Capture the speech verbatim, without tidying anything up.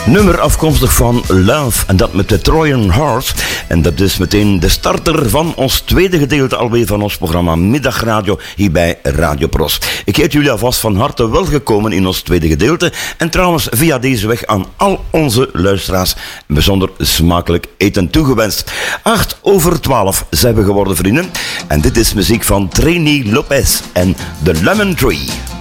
Nummer afkomstig van Love en dat met de Trojan Heart. En dat is meteen de starter van ons tweede gedeelte alweer van ons programma Middagradio hier bij Radio Pros. Ik heet jullie alvast van harte welgekomen in ons tweede gedeelte. En trouwens via deze weg aan al onze luisteraars een bijzonder smakelijk eten toegewenst. Acht over twaalf zijn we geworden, vrienden. En dit is muziek van Trini Lopez en The Lemon Tree.